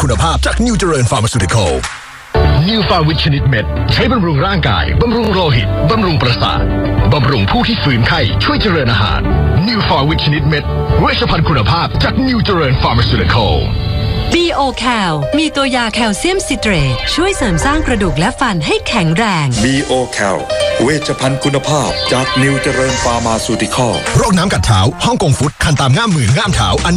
คุณภาพจากนิวเจริญฟาร์มาซูติคอลนิวฟาวิชนิดเม็ดใช้บำรุงร่างกายบำรุงโลหิตบำรุงประสาทบำรุงผู้ที่ฝืนไข้ช่วยเจริญอาหารนิวฟาวิชนิดเม็ดเวชภัณฑ์คุณภาพจากนิวเจริญฟาร์มาซูติคอล B.O. Cal มีตัวยาแคลเซียมซิเตรตช่วยเสริมสร้างกระดูกและฟันให้แข็งแรง B.O. Cal เวชภัณฑ์คุณภาพจากนิวเจริญฟาร์มาซูติคอลโรคน้ำกัดเท้าฮ่องกงฟุตคันตามง่ามมือง่ามเท้า